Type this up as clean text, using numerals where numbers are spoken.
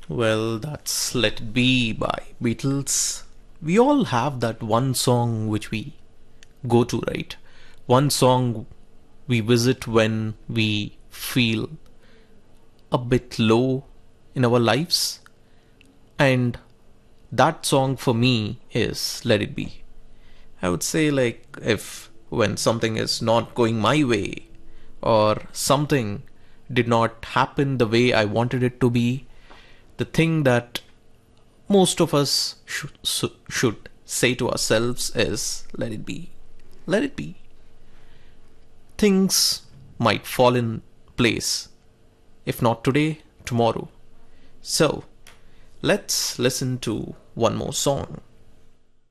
Well, that's Let It Be by Beatles. We all have that one song which we go to, right? One song we visit when we feel a bit low in our lives. And that song for me is Let It Be. I would say, like, if when something is not going my way or something did not happen the way I wanted it to be, the thing that most of us should say to ourselves is let it be. Let it be. Things might fall in place. If not today, tomorrow. So, let's listen to one more song.